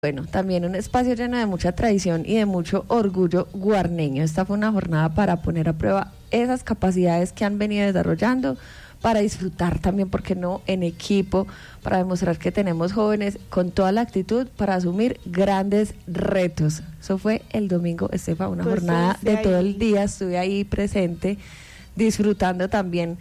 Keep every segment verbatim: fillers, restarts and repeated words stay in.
Bueno, también un espacio lleno de mucha tradición y de mucho orgullo guarneño. Esta fue una jornada para poner a prueba esas capacidades que han venido desarrollando, para disfrutar también, ¿por qué no?, en equipo, para demostrar que tenemos jóvenes con toda la actitud para asumir grandes retos. Eso fue el domingo, Estefa, una pues jornada de ahí. Todo el día, estuve ahí presente, disfrutando también.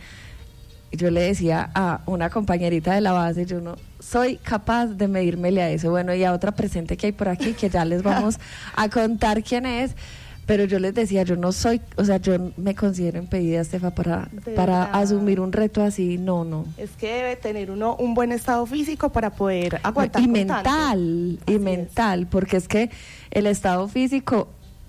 Yo le decía a una compañerita de la base, yo no soy capaz de medírmele a eso. Bueno, y a otra presente que hay por aquí, que ya les vamos a contar quién es, pero yo les decía, yo no soy, o sea, yo me considero impedida, Estefa, para, para asumir un reto así, no, no. Es que debe tener uno un buen estado físico para poder aguantar. Y con mental, tanto. y Así mental, es. Porque es que el estado físico,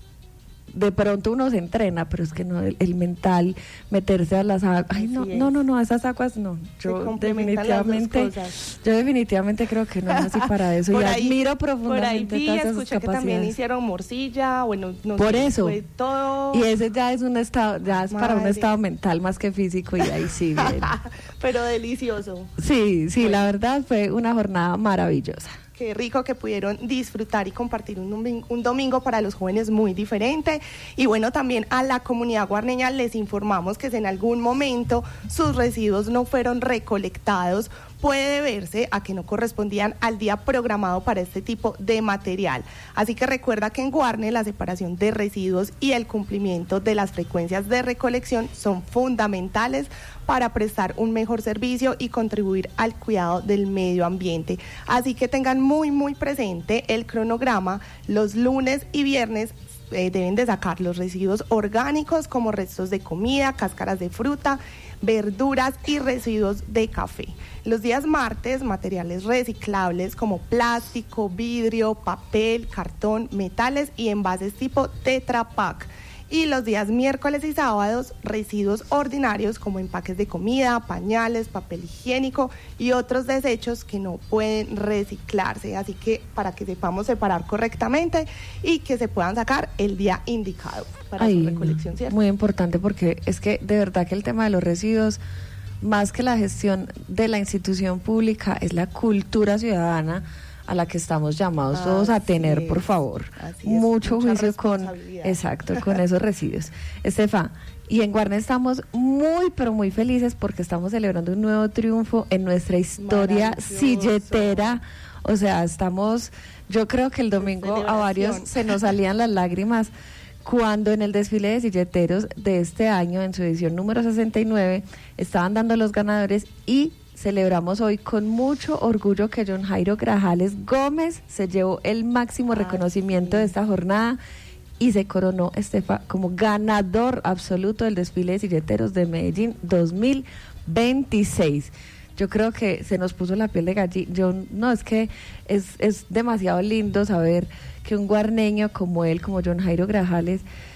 de pronto uno se entrena, pero es que no, el, el mental, meterse a las aguas, ay no, no, no, no, esas aguas no, yo definitivamente, yo definitivamente creo que no nací para eso, y ahí, admiro profundamente por ahí vi, todas esas escuché capacidades. Que también hicieron morcilla, bueno, no por sé, eso, fue todo... y ese ya es un estado, ya es Madre. Para un estado mental más que físico, y ahí sí, bien. Pero delicioso. Sí, sí, bueno. La verdad fue una jornada maravillosa. Qué rico que pudieron disfrutar y compartir un domingo, un domingo para los jóvenes muy diferente. Y bueno, también a la comunidad guarneña les informamos que si en algún momento sus residuos no fueron recolectados, puede deberse a que no correspondían al día programado para este tipo de material. Así que recuerda que en Guarne la separación de residuos y el cumplimiento de las frecuencias de recolección son fundamentales para prestar un mejor servicio y contribuir al cuidado del medio ambiente. Así que tengan muy, muy presente el cronograma. Los lunes y viernes eh, deben de sacar los residuos orgánicos como restos de comida, cáscaras de fruta, verduras y residuos de café. Los días martes, materiales reciclables como plástico, vidrio, papel, cartón, metales y envases tipo Tetra Pak. Y los días miércoles y sábados, residuos ordinarios como empaques de comida, pañales, papel higiénico y otros desechos que no pueden reciclarse. Así que para que sepamos separar correctamente y que se puedan sacar el día indicado para Ay, su recolección, ¿cierto? Muy importante, porque es que de verdad que el tema de los residuos, más que la gestión de la institución pública, es la cultura ciudadana a la que estamos llamados así todos a tener, es, por favor, mucho es, juicio con, exacto, con esos residuos. Estefa, y en Guarne estamos muy, pero muy felices porque estamos celebrando un nuevo triunfo en nuestra historia silletera. O sea, estamos, yo creo que el domingo a varios se nos salían las lágrimas cuando en el desfile de silleteros de este año, en su edición número sesenta y nueve, estaban dando los ganadores, y celebramos hoy con mucho orgullo que John Jairo Grajales Gómez se llevó el máximo reconocimiento de esta jornada y se coronó, Estefa, como ganador absoluto del desfile de silleteros de Medellín dos mil veintiséis. Yo creo que se nos puso la piel de gallina. Yo, no, es que es, es demasiado lindo saber que un guarneño como él, como John Jairo Grajales,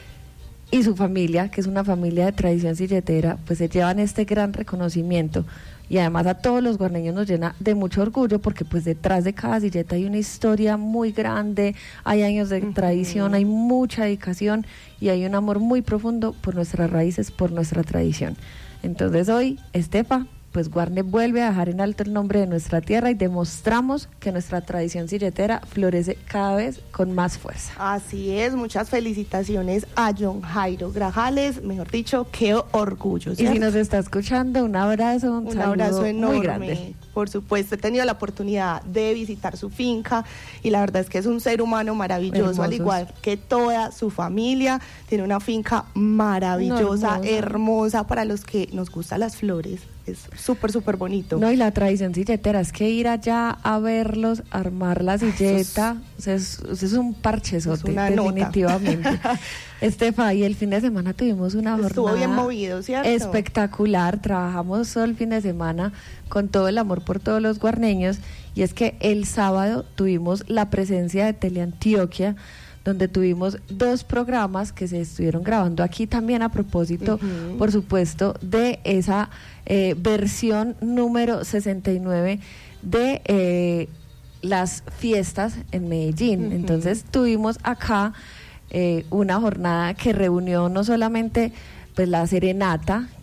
y su familia, que es una familia de tradición silletera, pues se llevan este gran reconocimiento. Y además a todos los guarneños nos llena de mucho orgullo, porque pues detrás de cada silleta hay una historia muy grande, hay años de uh-huh. tradición, hay mucha dedicación y hay un amor muy profundo por nuestras raíces, por nuestra tradición. Entonces hoy, Estefa, pues Guarne vuelve a dejar en alto el nombre de nuestra tierra y demostramos que nuestra tradición silletera florece cada vez con más fuerza. Así es, muchas felicitaciones a John Jairo Grajales, mejor dicho, qué orgullo, ¿cierto? Y si nos está escuchando, un abrazo, un, un abrazo enorme. Muy grande. Por supuesto, he tenido la oportunidad de visitar su finca y la verdad es que es un ser humano maravilloso, Hermosos. Al igual que toda su familia. Tiene una finca maravillosa, no, hermosa. hermosa para los que nos gustan las flores. Es súper, súper bonito. No, y la tradición silletera, es que ir allá a verlos, armar la silleta, o sea, es, es un parchezote, es definitivamente. Estefa, y el fin de semana tuvimos una jornada Estuvo bien movido, ¿cierto? Espectacular, trabajamos todo el fin de semana con todo el amor por todos los guarneños, y es que el sábado tuvimos la presencia de Teleantioquia, donde tuvimos dos programas que se estuvieron grabando aquí también a propósito, uh-huh. por supuesto, de esa eh, versión número sesenta y nueve de eh, las fiestas en Medellín. Uh-huh. Entonces tuvimos acá eh, una jornada que reunió no solamente pues la serenata,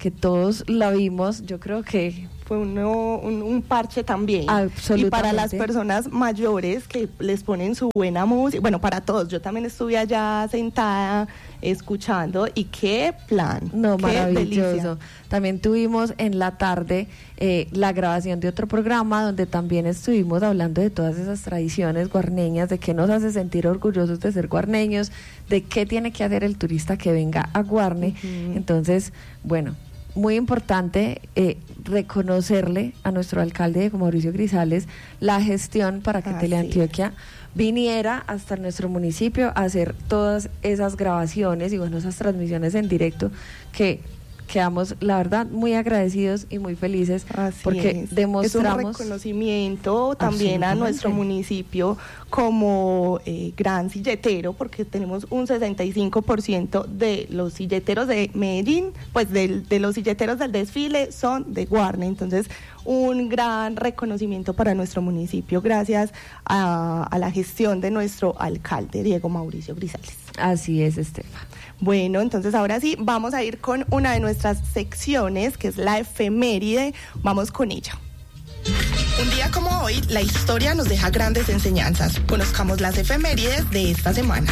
que todos la vimos, yo creo que fue uno, un, un parche también. Absolutamente. Y para las personas mayores que les ponen su buena música, bueno, para todos, yo también estuve allá sentada escuchando y qué plan. No, qué maravilloso. delicia. También tuvimos en la tarde eh, la grabación de otro programa donde también estuvimos hablando de todas esas tradiciones guarneñas, de qué nos hace sentir orgullosos de ser guarneños, de qué tiene que hacer el turista que venga a Guarne. Uh-huh. Entonces, bueno, muy importante eh, reconocerle a nuestro alcalde Diego Mauricio Grisales la gestión para que ah, Teleantioquia sí. viniera hasta nuestro municipio a hacer todas esas grabaciones y bueno, esas transmisiones en directo que quedamos, la verdad, muy agradecidos y muy felices. Así porque es. demostramos... Es un reconocimiento también a nuestro municipio como eh, gran silletero, porque tenemos un sesenta y cinco por ciento de los silleteros de Medellín, pues de, de los silleteros del desfile son de Guarne. Entonces, un gran reconocimiento para nuestro municipio gracias a, a la gestión de nuestro alcalde Diego Mauricio Grisales. Así es, Estefa. Bueno, entonces ahora sí, vamos a ir con una de nuestras secciones, que es la efeméride. Vamos con ella. Un día como hoy, la historia nos deja grandes enseñanzas. Conozcamos las efemérides de esta semana.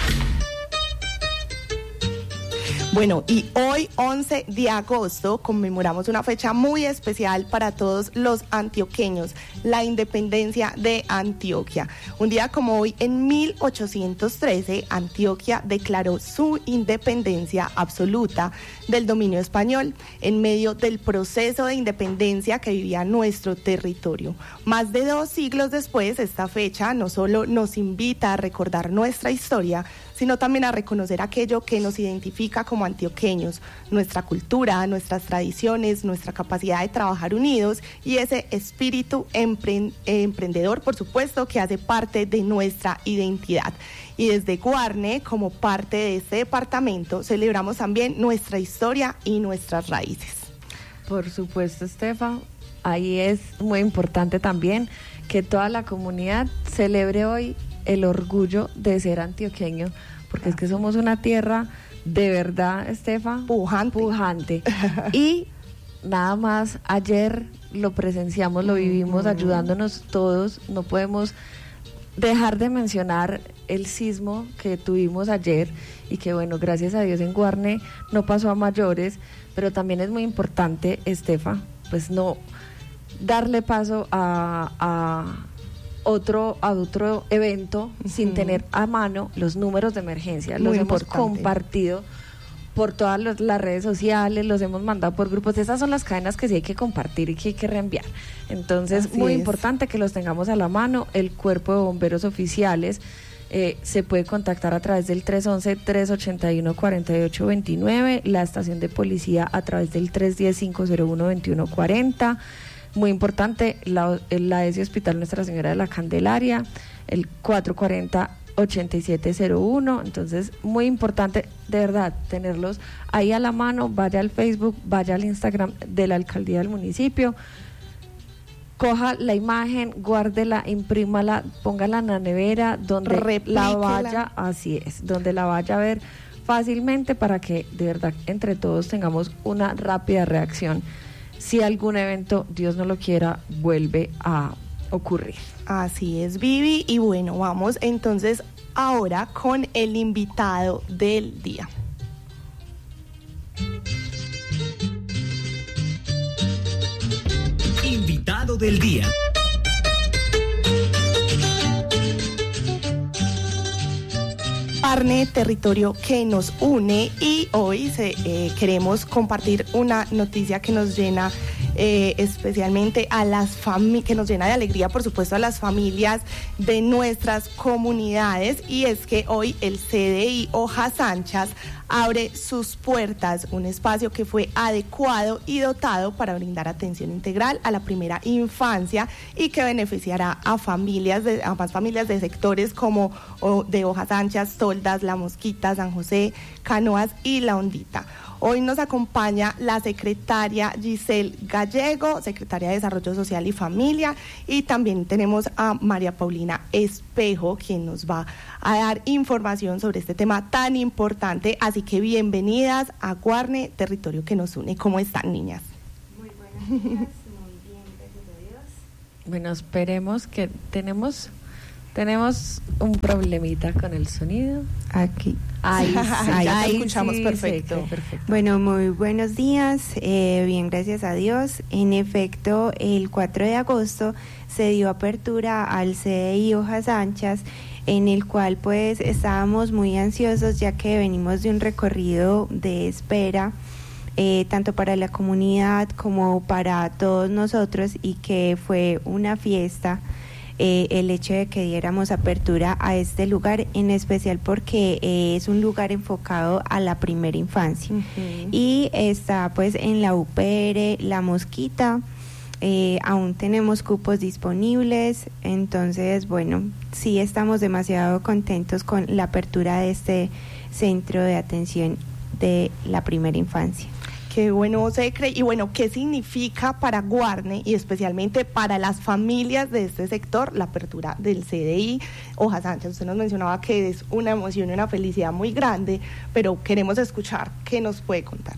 Bueno, y hoy, once de agosto, conmemoramos una fecha muy especial para todos los antioqueños, la independencia de Antioquia. Un día como hoy, en mil ochocientos trece, Antioquia declaró su independencia absoluta del dominio español en medio del proceso de independencia que vivía nuestro territorio. Más de dos siglos después, esta fecha no solo nos invita a recordar nuestra historia, sino también a reconocer aquello que nos identifica como antioqueños, nuestra cultura, nuestras tradiciones, nuestra capacidad de trabajar unidos y ese espíritu empre- emprendedor, por supuesto, que hace parte de nuestra identidad. Y desde Guarne, como parte de este departamento, celebramos también nuestra historia y nuestras raíces. Por supuesto, Estefa, ahí es muy importante también que toda la comunidad celebre hoy el orgullo de ser antioqueño, porque es que somos una tierra de verdad, Estefa, pujante. pujante. Y nada más, ayer lo presenciamos, lo vivimos, ayudándonos todos. No podemos dejar de mencionar el sismo que tuvimos ayer y que bueno, gracias a Dios en Guarne no pasó a mayores, pero también es muy importante, Estefa, pues no darle paso a... a otro a otro evento uh-huh. sin tener a mano los números de emergencia. Los Muy hemos importante. compartido por todas los, las redes sociales, los hemos mandado por grupos. Esas son las cadenas que sí hay que compartir y que hay que reenviar. Entonces, Así muy es. importante que los tengamos a la mano. El cuerpo de bomberos oficiales eh, se puede contactar a través del tres once, tres ochenta y uno, cuarenta y ocho veintinueve, la estación de policía a través del tres diez, cinco cero uno, veintiuno cuarenta. Muy importante, la, la E S I Hospital Nuestra Señora de la Candelaria, el cuatro cuarenta, ochenta y siete cero uno. Entonces, muy importante, de verdad, tenerlos ahí a la mano. Vaya al Facebook, vaya al Instagram de la Alcaldía del municipio, coja la imagen, guárdela, imprímala, póngala en la nevera, donde Replíquela. la vaya, así es, donde la vaya a ver fácilmente para que, de verdad, entre todos tengamos una rápida reacción si algún evento, Dios no lo quiera, vuelve a ocurrir. Así es, Vivi, y bueno, vamos entonces ahora con el invitado del día. Invitado del día. Guarne, territorio que nos une, y hoy se, eh, queremos compartir una noticia que nos llena eh, especialmente a las familias, que nos llena de alegría, por supuesto, a las familias de nuestras comunidades, y es que hoy el C D I Hojas Anchas abre sus puertas, un espacio que fue adecuado y dotado para brindar atención integral a la primera infancia y que beneficiará a familias de, a más familias de sectores como oh, de Hojas Anchas, Toldas, La Mosquita, San José, Canoas y La Hondita. Hoy nos acompaña la secretaria Giselle Gallego, secretaria de Desarrollo Social y Familia, y también tenemos a María Paulina Espejo, quien nos va a dar información sobre este tema tan importante. Así Así que bienvenidas a Guarne, territorio que nos une. ¿Cómo están, niñas? Muy buenos días, muy bien, gracias a Dios. Bueno, esperemos que tenemos tenemos un problemita con el sonido. Aquí. Ahí, Ahí, ya te escuchamos sí, perfecto. sí, perfecto. Bueno, muy buenos días, eh, bien, gracias a Dios. En efecto, el cuatro de agosto se dio apertura al C D I Hojas Anchas, en el cual pues estábamos muy ansiosos ya que venimos de un recorrido de espera, eh, tanto para la comunidad como para todos nosotros, y que fue una fiesta. Eh, el hecho de que diéramos apertura a este lugar, en especial porque eh, es un lugar enfocado a la primera infancia. Uh-huh. Y está pues en la U P R La Mosquita. Eh, aún tenemos cupos disponibles, entonces bueno, sí estamos demasiado contentos con la apertura de este centro de atención de la primera infancia. Qué bueno, Secre. Y bueno, ¿qué significa para Guarne y especialmente para las familias de este sector la apertura del C D I Hojas Anchas? Usted nos mencionaba que es una emoción y una felicidad muy grande, pero queremos escuchar. ¿Qué nos puede contar?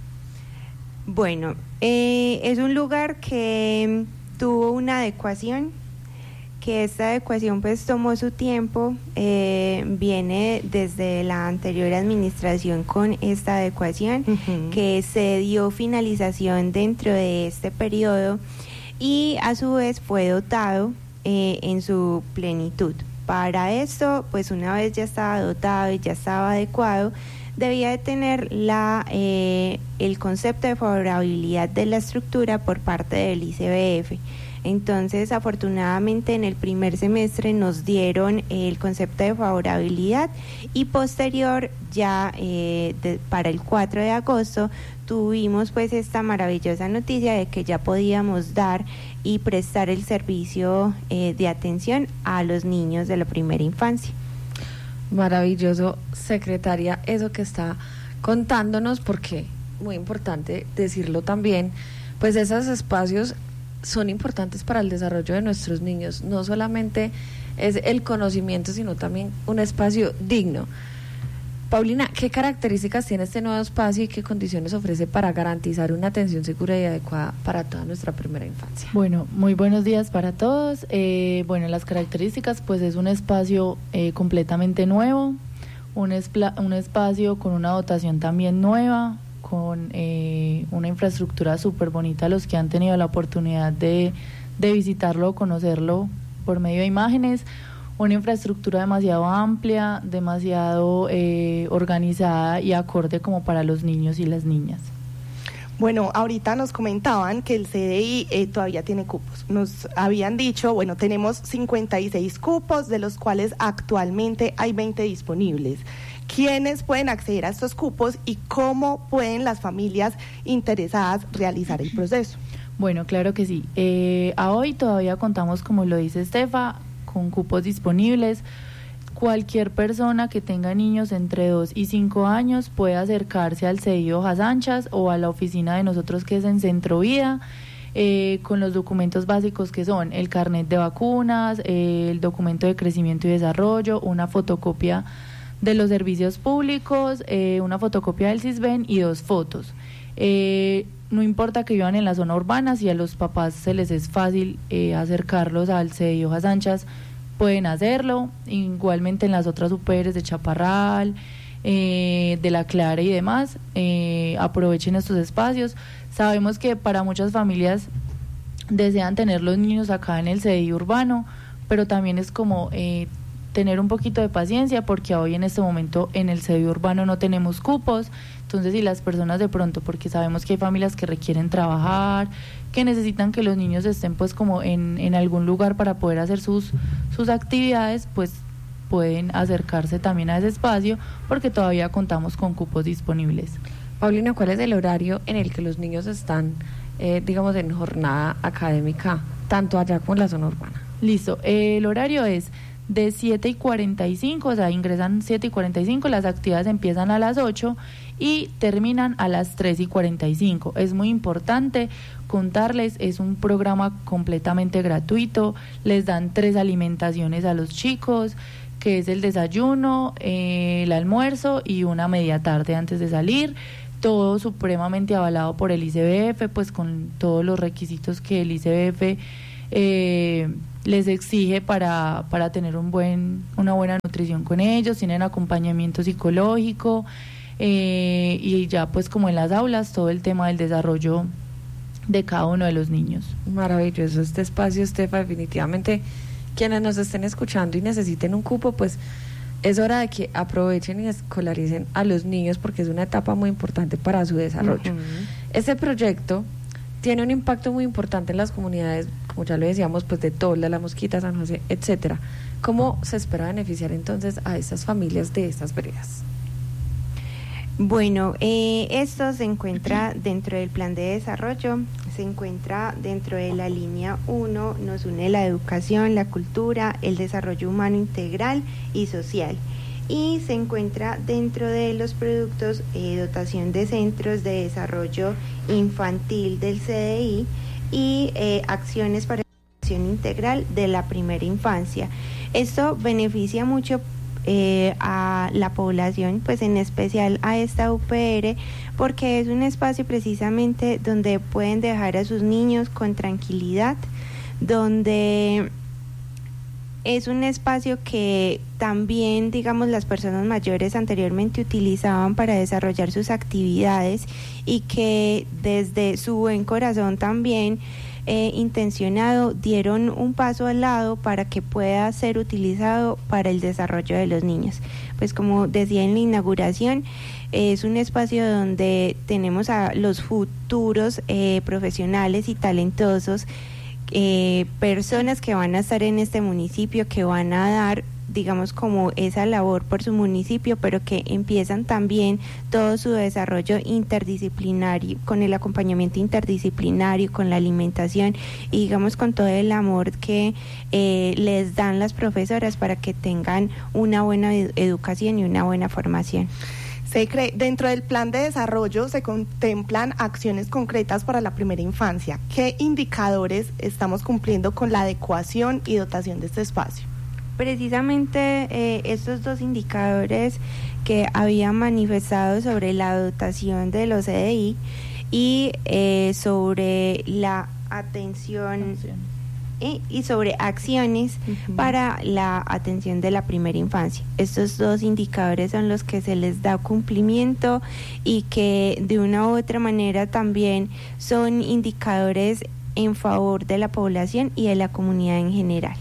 Bueno, eh, es un lugar que tuvo una adecuación, que esta adecuación pues tomó su tiempo, eh, viene desde la anterior administración con esta adecuación, uh-huh. que se dio finalización dentro de este periodo y a su vez fue dotado eh, en su plenitud. Para esto, pues una vez ya estaba dotado y ya estaba adecuado, debía de tener la eh, el concepto de favorabilidad de la estructura por parte del I C B F. Entonces, afortunadamente, en el primer semestre nos dieron el concepto de favorabilidad y posterior, ya eh, de, para el cuatro de agosto, tuvimos pues esta maravillosa noticia de que ya podíamos dar y prestar el servicio eh, de atención a los niños de la primera infancia. Maravilloso, secretaria, eso que está contándonos, porque muy importante decirlo también, pues esos espacios son importantes para el desarrollo de nuestros niños. No solamente es el conocimiento, sino también un espacio digno. Paulina, ¿qué características tiene este nuevo espacio y qué condiciones ofrece para garantizar una atención segura y adecuada para toda nuestra primera infancia? Bueno, muy buenos días para todos. Eh, bueno, las características, pues es un espacio eh, completamente nuevo, un, espla- un espacio con una dotación también nueva, con eh, una infraestructura súper bonita. Los que han tenido la oportunidad de, de visitarlo o conocerlo por medio de imágenes, una infraestructura demasiado amplia, demasiado eh, organizada y acorde como para los niños y las niñas. Bueno, ahorita nos comentaban que el C D I eh, todavía tiene cupos. Nos habían dicho, bueno, tenemos cincuenta y seis cupos, de los cuales actualmente hay veinte disponibles. ¿Quiénes pueden acceder a estos cupos y cómo pueden las familias interesadas realizar el proceso? Bueno, claro que sí. Eh, a hoy todavía contamos, como lo dice Estefa, con cupos disponibles. Cualquier persona que tenga niños entre dos y cinco años puede acercarse al C D I Hojas Anchas o a la oficina de nosotros, que es en Centro Vida, eh, con los documentos básicos que son el carnet de vacunas, eh, el documento de crecimiento y desarrollo, una fotocopia de los servicios públicos, eh, una fotocopia del CISBEN y dos fotos. Eh, no importa que vivan en la zona urbana, si a los papás se les es fácil eh, acercarlos al C D I Hojas Anchas, pueden hacerlo. Igualmente en las otras U P Rs de Chaparral, eh, de La Clara y demás, eh, aprovechen estos espacios. Sabemos que para muchas familias desean tener los niños acá en el C D I urbano, pero también es como eh, tener un poquito de paciencia, porque hoy en este momento en el C D I urbano no tenemos cupos. Entonces, si las personas de pronto, porque sabemos que hay familias que requieren trabajar, que necesitan que los niños estén pues como en, en algún lugar para poder hacer sus, sus actividades, pues pueden acercarse también a ese espacio, porque todavía contamos con cupos disponibles. Paulina, ¿cuál es el horario en el que los niños están, eh, digamos, en jornada académica, tanto allá como en la zona urbana? Listo, eh, el horario es de siete y cuarenta y cinco, o sea, ingresan siete y cuarenta y cinco, las actividades empiezan a las ocho y terminan a las tres y cuarenta y cinco. Es muy importante contarles, es un programa completamente gratuito, les dan tres alimentaciones a los chicos, que es el desayuno, eh, el almuerzo y una media tarde antes de salir, todo supremamente avalado por el I C B F, pues con todos los requisitos que el I C B F eh, les exige para, para tener un buen, una buena nutrición con ellos, tienen acompañamiento psicológico eh, y ya pues como en las aulas todo el tema del desarrollo de cada uno de los niños. Maravilloso este espacio, Estefa. Definitivamente quienes nos estén escuchando y necesiten un cupo, pues es hora de que aprovechen y escolaricen a los niños porque es una etapa muy importante para su desarrollo. Uh-huh. Este proyecto tiene un impacto muy importante en las comunidades, como ya lo decíamos, pues de Tolda, La Mosquita, San José, etcétera. ¿Cómo se espera beneficiar entonces a estas familias de estas veredas? Bueno, eh, esto se encuentra dentro del plan de desarrollo, se encuentra dentro de la línea uno, nos une la educación, la cultura, el desarrollo humano integral y social. Y se encuentra dentro de los productos eh, dotación de centros de desarrollo infantil del C D I y eh, acciones para la educación integral de la primera infancia. Esto beneficia mucho Eh, a la población, pues en especial a esta U P R, porque es un espacio precisamente donde pueden dejar a sus niños con tranquilidad, donde es un espacio que también, digamos, las personas mayores anteriormente utilizaban para desarrollar sus actividades y que desde su buen corazón también Eh, intencionado dieron un paso al lado para que pueda ser utilizado para el desarrollo de los niños. Pues como decía en la inauguración, eh, es un espacio donde tenemos a los futuros eh, profesionales y talentosos, eh, personas que van a estar en este municipio, que van a dar, digamos, como esa labor por su municipio, pero que empiezan también todo su desarrollo interdisciplinario, con el acompañamiento interdisciplinario, con la alimentación y digamos con todo el amor que eh, les dan las profesoras para que tengan una buena ed- educación y una buena formación. Se cree, dentro del plan de desarrollo se contemplan acciones concretas para la primera infancia. ¿Qué indicadores estamos cumpliendo con la adecuación y dotación de este espacio? Precisamente eh, estos dos indicadores que había manifestado sobre la dotación de los C D I y eh, sobre la atención y, y sobre acciones uh-huh. para la atención de la primera infancia. Estos dos indicadores son los que se les da cumplimiento y que de una u otra manera también son indicadores en favor de la población y de la comunidad en general.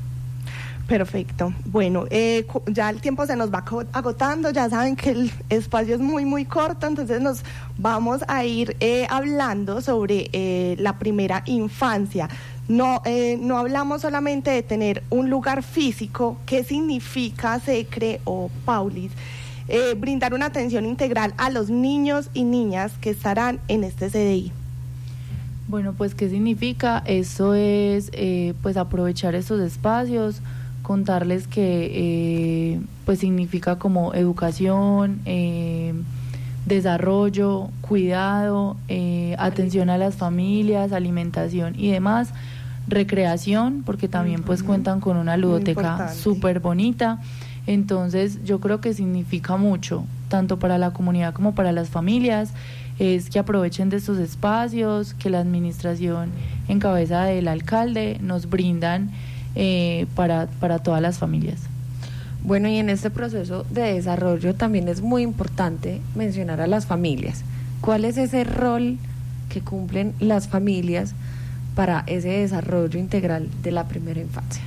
Perfecto. Bueno, eh, ya el tiempo se nos va agotando, ya saben que el espacio es muy, muy corto, entonces nos vamos a ir eh, hablando sobre eh, la primera infancia. No, eh, no hablamos solamente de tener un lugar físico. ¿Qué significa, Secre o Paulis, eh, brindar una atención integral a los niños y niñas que estarán en este C D I? Bueno, pues ¿qué significa? Eso es eh, pues aprovechar estos espacios, contarles que eh, pues significa como educación, eh, desarrollo, cuidado, eh, atención a las familias, alimentación y demás, recreación, porque también pues cuentan con una ludoteca súper bonita. Entonces yo creo que significa mucho, tanto para la comunidad como para las familias, es que aprovechen de estos espacios, que la administración en cabeza del alcalde nos brindan eh, para, para todas las familias. Bueno, y en este proceso de desarrollo también es muy importante mencionar a las familias. ¿Cuál es ese rol que cumplen las familias para ese desarrollo integral de la primera infancia?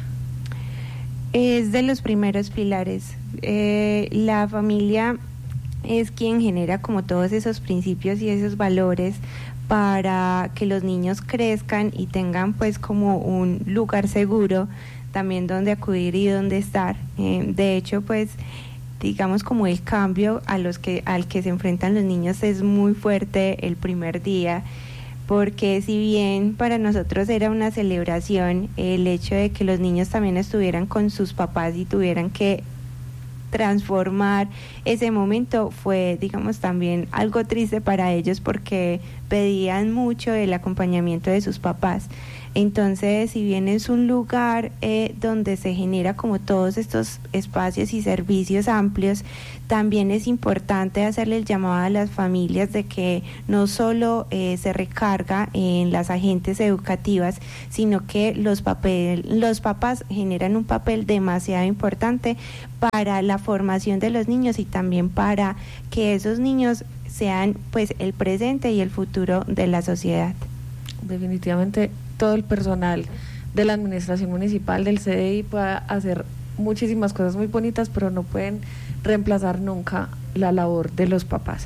Es de los primeros pilares. Eh, la familia es quien genera como todos esos principios y esos valores para que los niños crezcan y tengan pues como un lugar seguro también donde acudir y donde estar. Eh, de hecho, pues digamos como el cambio a los que al que se enfrentan los niños es muy fuerte el primer día, porque si bien para nosotros era una celebración el hecho de que los niños también estuvieran con sus papás y tuvieran que transformar ese momento, fue digamos también algo triste para ellos porque pedían mucho el acompañamiento de sus papás. Entonces, si bien es un lugar eh, donde se genera como todos estos espacios y servicios amplios, también es importante hacerle el llamado a las familias de que no solo eh, se recarga en las agentes educativas, sino que los, papel, los papás generan un papel demasiado importante para la formación de los niños y también para que esos niños sean pues el presente y el futuro de la sociedad. Definitivamente todo el personal de la administración municipal, del C D I, puede hacer muchísimas cosas muy bonitas, pero no pueden reemplazar nunca la labor de los papás.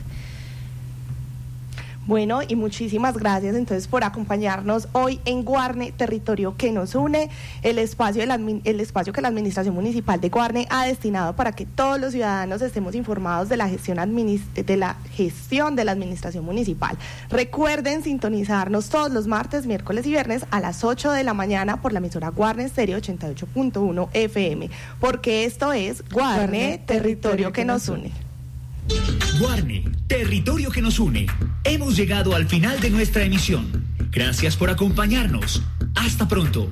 Bueno, y muchísimas gracias entonces por acompañarnos hoy en Guarne, territorio que nos une, el espacio, de la, el espacio que la Administración Municipal de Guarne ha destinado para que todos los ciudadanos estemos informados de la gestión de la gestión de la Administración Municipal. Recuerden sintonizarnos todos los martes, miércoles y viernes a las ocho de la mañana por la emisora Guarne Estéreo ochenta y ocho punto uno F M, porque esto es Guarne, Guarne territorio que nos une. Guarne, territorio que nos une. Hemos llegado al final de nuestra emisión. Gracias por acompañarnos. Hasta pronto.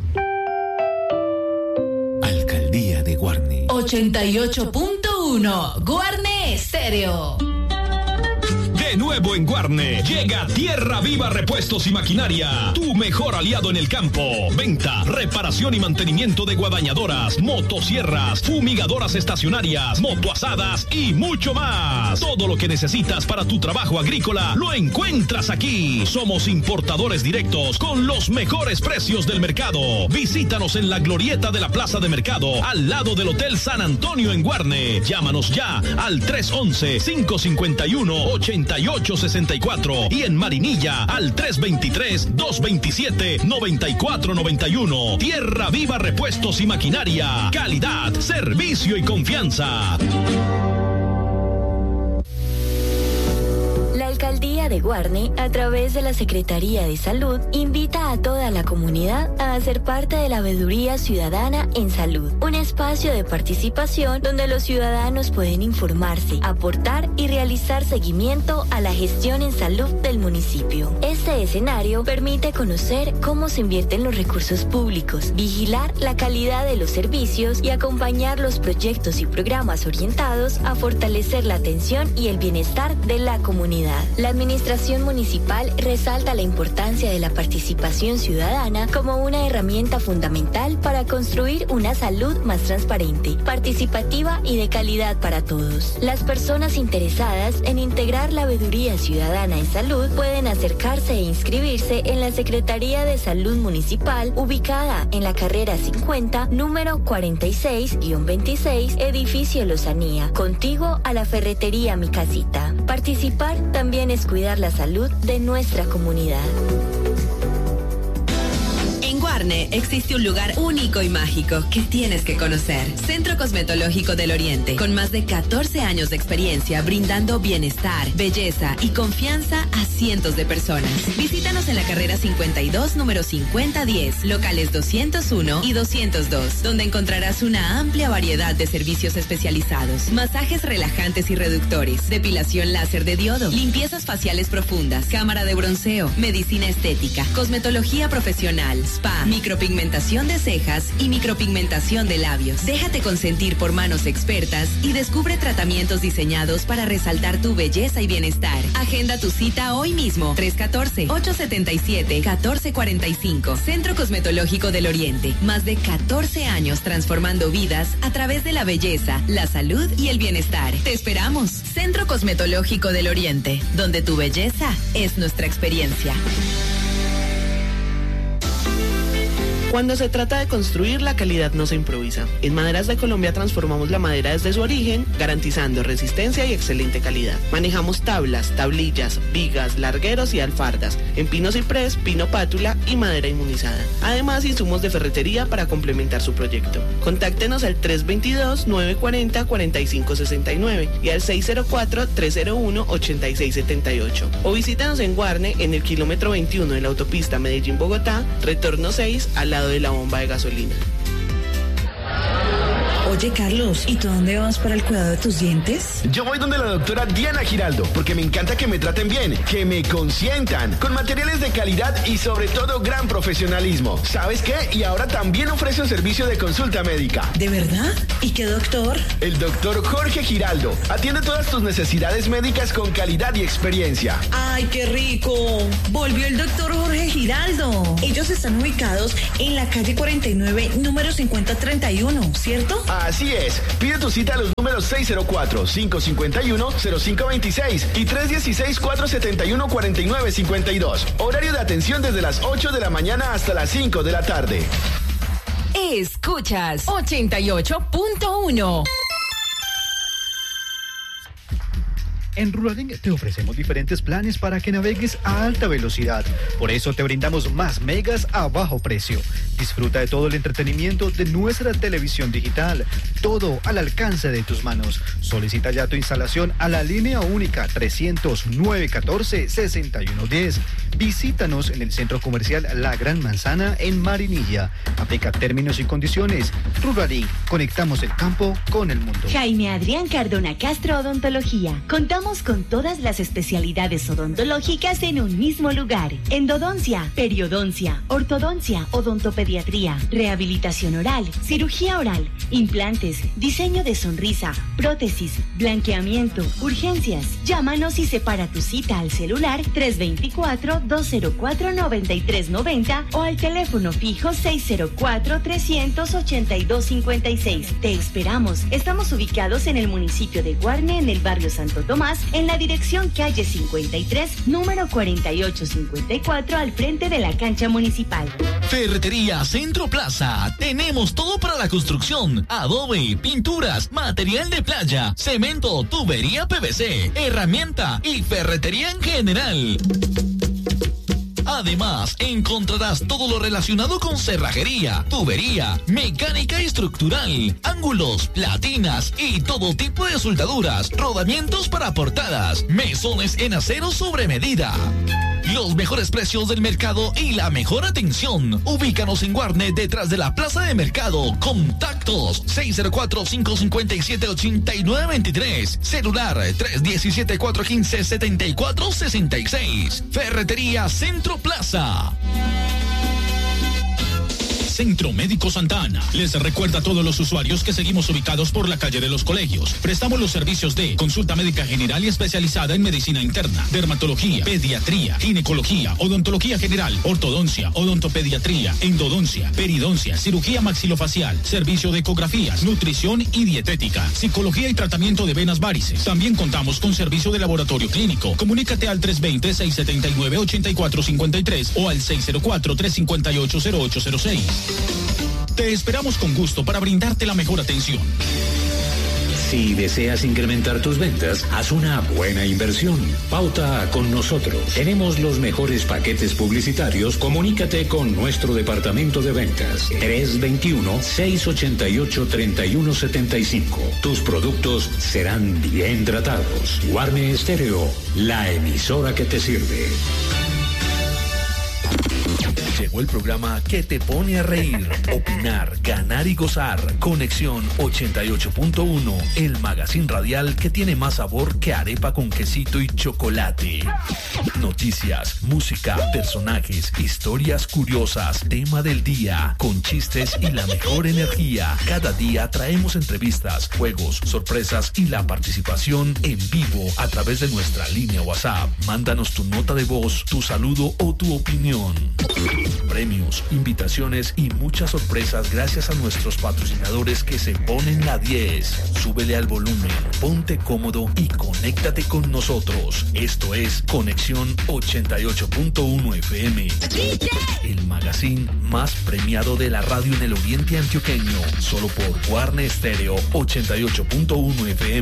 Alcaldía de Guarne. ochenta y ocho punto uno, Guarne Estéreo. De nuevo en Guarne, llega Tierra Viva Repuestos y Maquinaria, tu mejor aliado en el campo. Venta, reparación y mantenimiento de guadañadoras, motosierras, fumigadoras estacionarias, motoasadas y mucho más. Todo lo que necesitas para tu trabajo agrícola lo encuentras aquí. Somos importadores directos con los mejores precios del mercado. Visítanos en la glorieta de la Plaza de Mercado, al lado del Hotel San Antonio en Guarne. Llámanos ya al tres once, cinco cincuenta y uno, ochenta y ocho sesenta y cuatro y en Marinilla al tres veintitrés, dos veintisiete, noventa y cuatro noventa y uno. Tierra Viva Repuestos y Maquinaria. Calidad, servicio y confianza. La Alcaldía de Guarne, a través de la Secretaría de Salud, invita a toda la comunidad a hacer parte de la Veeduría Ciudadana en Salud, un espacio de participación donde los ciudadanos pueden informarse, aportar y realizar seguimiento a la gestión en salud del municipio. Este escenario permite conocer cómo se invierten los recursos públicos, vigilar la calidad de los servicios y acompañar los proyectos y programas orientados a fortalecer la atención y el bienestar de la comunidad. La Administración Municipal resalta la importancia de la participación ciudadana como una herramienta fundamental para construir una salud más transparente, participativa y de calidad para todos. Las personas interesadas en integrar la Veeduría Ciudadana en Salud pueden acercarse e inscribirse en la Secretaría de Salud Municipal, ubicada en la carrera cincuenta, número cuarenta y seis guión veintiséis, edificio Lozanía, contiguo a la ferretería Mi Casita. Participar también es cuidar la salud de nuestra comunidad. En Guarne existe un lugar único y mágico que tienes que conocer. Centro Cosmetológico del Oriente, con más de catorce años de experiencia brindando bienestar, belleza y confianza a cientos de personas. Visítanos en la carrera cincuenta y dos, número cincuenta diez, locales doscientos uno y doscientos dos, donde encontrarás una amplia variedad de servicios especializados, masajes relajantes y reductores, depilación láser de diodo, limpiezas faciales profundas, cámara de bronceo, medicina estética, cosmetología profesional, spa, micropigmentación de cejas y micropigmentación de labios. Déjate consentir por manos expertas y descubre tratamientos diseñados para resaltar tu belleza y bienestar. Agenda tu cita hoy mismo. tres uno cuatro, ocho siete siete, uno cuatro cuatro cinco. Centro Cosmetológico del Oriente. Más de catorce años transformando vidas a través de la belleza, la salud y el bienestar. Te esperamos. Centro Cosmetológico del Oriente, donde tu belleza es nuestra experiencia. Cuando se trata de construir, la calidad no se improvisa. En Maderas de Colombia transformamos la madera desde su origen, garantizando resistencia y excelente calidad. Manejamos tablas, tablillas, vigas, largueros y alfardas, en pino ciprés, pino pátula y madera inmunizada. Además, insumos de ferretería para complementar su proyecto. Contáctenos al tres veintidós, nueve cuarenta, cuarenta y cinco sesenta y nueve y al seis cero cuatro, tres cero uno, ochenta y seis setenta y ocho. O visítanos en Guarne, en el kilómetro veintiuno de la autopista Medellín-Bogotá, retorno seis, al lado de la bomba de gasolina. Oye, Carlos, ¿y tú dónde vas para el cuidado de tus dientes? Yo voy donde la doctora Diana Giraldo, porque me encanta que me traten bien, que me consientan, con materiales de calidad y sobre todo gran profesionalismo. ¿Sabes qué? Y ahora también ofrece un servicio de consulta médica. ¿De verdad? ¿Y qué doctor? El doctor Jorge Giraldo. Atiende todas tus necesidades médicas con calidad y experiencia. ¡Ay, qué rico! Volvió el doctor Jorge Giraldo. Ellos están ubicados en la calle cuarenta y nueve, número cincuenta treinta y uno, ¿cierto? Así es. Pide tu cita a los números seis cero cuatro, cinco cinco uno, cero cinco dos seis y tres uno seis, cuatro siete uno, cuatro nueve cinco dos. Horario de atención desde las ocho de la mañana hasta las cinco de la tarde. Escuchas ochenta y ocho punto uno. En Ruralink te ofrecemos diferentes planes para que navegues a alta velocidad. Por eso te brindamos más megas a bajo precio. Disfruta de todo el entretenimiento de nuestra televisión digital. Todo al alcance de tus manos. Solicita ya tu instalación a la línea única trescientos, nueve catorce, sesenta y uno diez. Visítanos en el Centro Comercial La Gran Manzana en Marinilla. Aplica términos y condiciones. Ruralink, conectamos el campo con el mundo. Jaime Adrián Cardona Castro Odontología. Contamos con todas las especialidades odontológicas en un mismo lugar. Endodoncia, periodoncia, ortodoncia, odontopediatría, rehabilitación oral, cirugía oral, implantes, diseño de sonrisa, prótesis, blanqueamiento, urgencias. Llámanos y separa tu cita al celular tres dos cuatro, dos cero cuatro, nueve tres nueve cero o al teléfono fijo seis cero cuatro, tres ocho dos cinco seis. Te esperamos. Estamos ubicados en el municipio de Guarne, en el barrio Santo Tomás, en la dirección calle cincuenta y tres, número cuarenta y ocho cincuenta y cuatro, al frente de la cancha municipal. Ferretería Centro Plaza. Tenemos todo para la construcción: adobe, pinturas, material de playa, cemento, tubería P V C, herramienta y ferretería en general. Además, encontrarás todo lo relacionado con cerrajería, tubería, mecánica y estructural, ángulos, platinas y todo tipo de soldaduras, rodamientos para portadas, mesones en acero sobre medida. Los mejores precios del mercado y la mejor atención. Ubícanos en Guarne, detrás de la Plaza de Mercado. Contactos seis cero cuatro, cinco cinco siete, ocho nueve dos tres. Celular tres uno siete, cuatro uno cinco, siete cuatro seis seis. Ferretería Centro Plaza. Centro Médico Santa Ana les recuerda a todos los usuarios que seguimos ubicados por la calle de los Colegios. Prestamos los servicios de consulta médica general y especializada en medicina interna, dermatología, pediatría, ginecología, odontología general, ortodoncia, odontopediatría, endodoncia, peridoncia, cirugía maxilofacial, servicio de ecografías, nutrición y dietética, psicología y tratamiento de venas varices. También contamos con servicio de laboratorio clínico. Comunícate al tres dos cero, seis siete nueve, ocho cuatro cinco tres o al seis cero cuatro, tres cinco ocho, cero ocho cero seis. Te esperamos con gusto para brindarte la mejor atención. Si deseas incrementar tus ventas, haz una buena inversión. Pauta con nosotros. Tenemos los mejores paquetes publicitarios. Comunícate con nuestro departamento de ventas. tres dos uno, seis ocho ocho, tres uno siete cinco. Tus productos serán bien tratados. Guarne Estéreo, la emisora que te sirve. Llegó el programa que te pone a reír, opinar, ganar y gozar. Conexión ochenta y ocho punto uno, el magazine radial que tiene más sabor que arepa con quesito y chocolate. Noticias, música, personajes, historias curiosas, tema del día, con chistes y la mejor energía. Cada día traemos entrevistas, juegos, sorpresas y la participación en vivo a través de nuestra línea WhatsApp. Mándanos tu nota de voz, tu saludo o tu opinión. Premios, invitaciones y muchas sorpresas gracias a nuestros patrocinadores que se ponen la diez. Súbele al volumen, ponte cómodo y conéctate con nosotros. Esto es Conexión ochenta y ocho punto uno F M, el magazine más premiado de la radio en el oriente antioqueño, solo por Guarne Estéreo ochenta y ocho punto uno F M.